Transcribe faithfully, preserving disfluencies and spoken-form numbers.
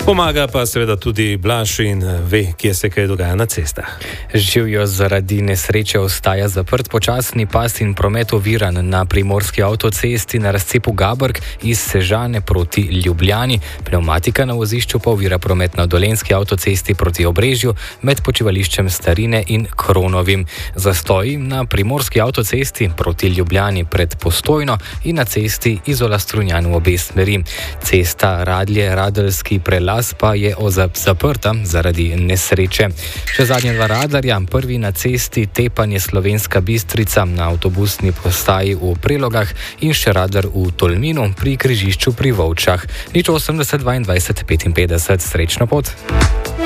Pomaga pa seveda tudi Blaž in ve, kje se kaj dogaja na cestah. Živjo zaradi nesreče ostaja zaprt počasni pas in promet oviran na primorski avtocesti na razcepu Gabrk iz Sežane proti Ljubljani. Pnevmatika na vozišču pa ovira promet na dolenjski avtocesti proti Obrežju med počivališčem Starine in Kronovim. Zastoji na primorski avtocesti proti Ljubljani pred Postojno in na cesti Izola-Strunjan v obe smeri. Cesta Radlje-Radeljski prelaz pa je zaprta zaradi nesreče. Še zadnja dva radarja, prvi na cesti Tepanje Slovenska Bistrica na avtobusni postaji v Prelogah in še radar v Tolminu pri križišču pri Volčah. Nič osemdeset dvaindvajset petinpetdeset, srečno pot.